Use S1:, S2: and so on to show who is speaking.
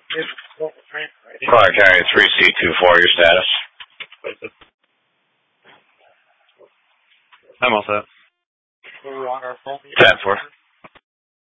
S1: Clark County 3C24, your status.
S2: I'm all set.
S1: 10-4.